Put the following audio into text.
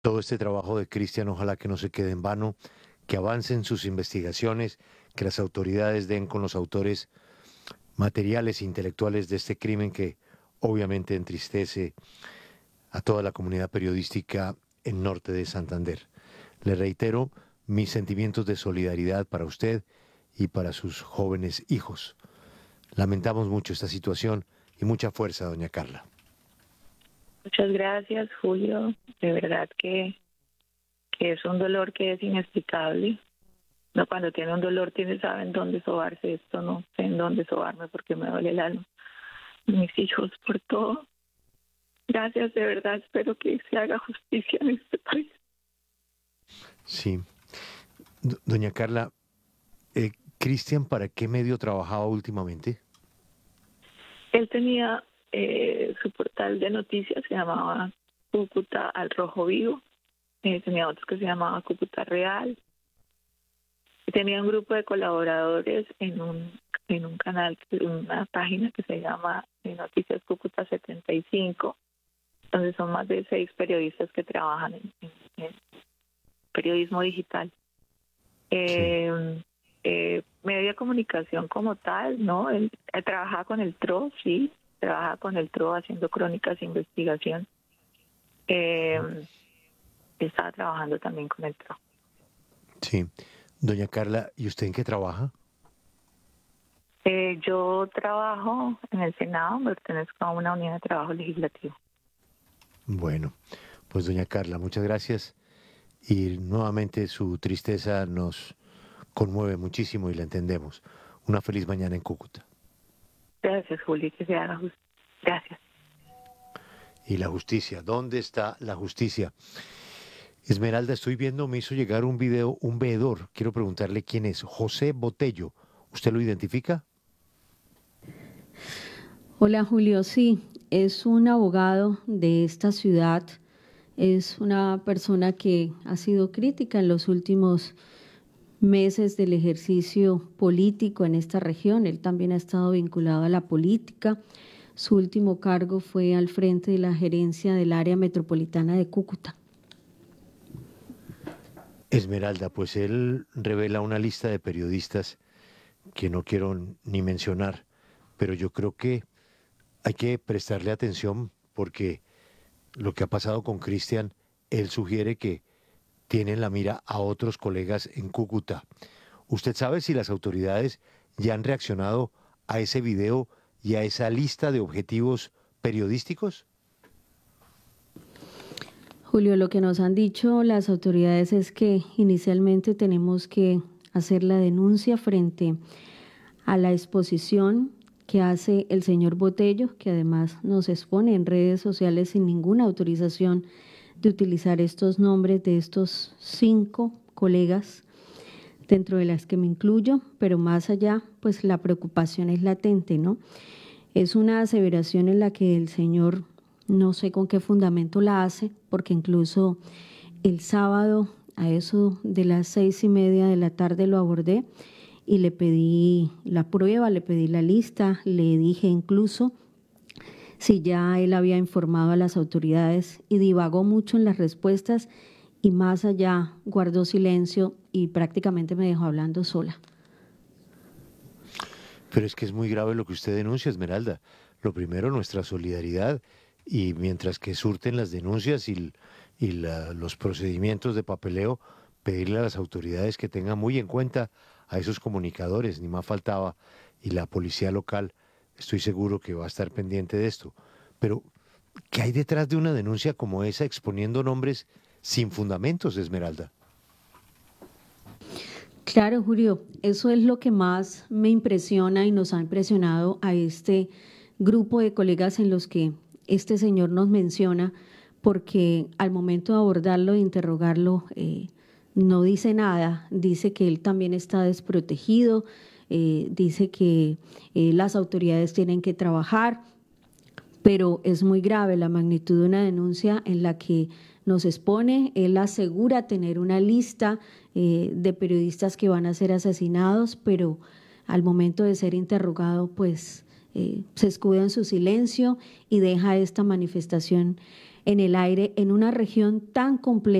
Todo este trabajo de Cristian, ojalá que no se quede en vano, que avancen sus investigaciones, que las autoridades den con los autores materiales e intelectuales de este crimen que obviamente entristece a toda la comunidad periodística en norte de Santander. Le reitero mis sentimientos de solidaridad para usted y para sus jóvenes hijos. Lamentamos mucho esta situación y mucha fuerza, doña Carla. Muchas gracias, Julio. De verdad que es un dolor que es inexplicable. No, cuando tiene un dolor, sabe en dónde sobarse. Esto no sé en dónde sobarme porque me duele el alma. Mis hijos, por todo. Gracias, de verdad. Espero que se haga justicia en este país. Sí. Doña Carla, Cristian, ¿para qué medio trabajaba últimamente? Él tenía su portal de noticias, se llamaba Cúcuta al Rojo Vivo. Tenía otro que se llamaba Cúcuta Real. Tenía un grupo de colaboradores en un canal, una página que se llama Noticias Cúcuta 75, donde son más de 6 periodistas que trabajan en periodismo digital. Sí. Medio de comunicación como tal, ¿no? Él trabajaba con el TRO, sí, trabajaba con el TRO haciendo crónicas de investigación. Estaba trabajando también con el TRO. Sí. Doña Carla, ¿y usted en qué trabaja? Yo trabajo en el Senado, pertenezco a una unidad de trabajo legislativo. Bueno, pues doña Carla, muchas gracias. Y nuevamente su tristeza nos conmueve muchísimo y la entendemos. Una feliz mañana en Cúcuta. Gracias, Juli, que se haga justicia. Gracias. Y la justicia, ¿dónde está la justicia? Esmeralda, estoy viendo, me hizo llegar un video, un veedor. Quiero preguntarle quién es. José Botello. ¿Usted lo identifica? Hola Julio, sí, es un abogado de esta ciudad, es una persona que ha sido crítica en los últimos meses del ejercicio político en esta región. Él también ha estado vinculado a la política. Su último cargo fue al frente de la gerencia del área metropolitana de Cúcuta. Esmeralda, pues él revela una lista de periodistas que no quiero ni mencionar, pero yo creo que hay que prestarle atención porque lo que ha pasado con Cristian, él sugiere que tienen la mira a otros colegas en Cúcuta. ¿Usted sabe si las autoridades ya han reaccionado a ese video y a esa lista de objetivos periodísticos? Julio, lo que nos han dicho las autoridades es que inicialmente tenemos que hacer la denuncia frente a la exposición que hace el señor Botello, que además nos expone en redes sociales sin ninguna autorización de utilizar estos nombres de estos 5 colegas, dentro de las que me incluyo, pero más allá, pues la preocupación es latente, ¿no? Es una aseveración en la que el señor, no sé con qué fundamento la hace, porque incluso el sábado a eso de las 6:30 de la tarde lo abordé y le pedí la prueba, le pedí la lista, le dije incluso si ya él había informado a las autoridades y divagó mucho en las respuestas y más allá guardó silencio y prácticamente me dejó hablando sola. Pero es que es muy grave lo que usted denuncia, Esmeralda. Lo primero, nuestra solidaridad y mientras que surten las denuncias y los procedimientos de papeleo, pedirle a las autoridades que tengan muy en cuenta a esos comunicadores, ni más faltaba, y la policía local, estoy seguro que va a estar pendiente de esto. Pero, ¿qué hay detrás de una denuncia como esa exponiendo nombres sin fundamentos, Esmeralda? Claro, Julio, eso es lo que más me impresiona y nos ha impresionado a este grupo de colegas en los que este señor nos menciona, porque al momento de abordarlo e interrogarlo, no dice nada, dice que él también está desprotegido, dice que las autoridades tienen que trabajar, pero es muy grave la magnitud de una denuncia en la que nos expone. Él asegura tener una lista de periodistas que van a ser asesinados, pero al momento de ser interrogado, pues se escuda en su silencio y deja esta manifestación en el aire en una región tan compleja